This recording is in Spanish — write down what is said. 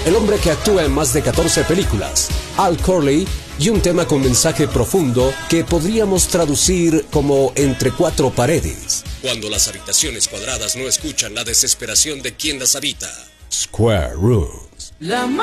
el hombre que actúa en más de 14 películas, Al Corley, y un tema con mensaje profundo que podríamos traducir como entre cuatro paredes. Cuando las habitaciones cuadradas no escuchan la desesperación de quien las habita. Square Rooms.